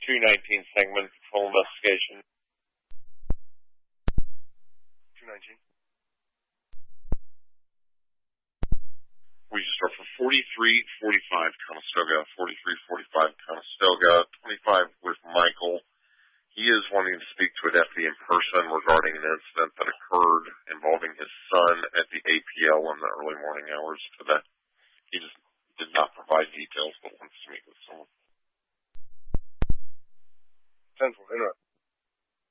219 segment full investigation. 219. We just start for 4345 Conestoga, 4345 Conestoga, 25 with Michael. He is wanting to speak to a deputy in person regarding an incident that occurred involving his son at the APL in the early morning hours today. He just did not provide details, but wants to meet with someone. 10-4, interrupt.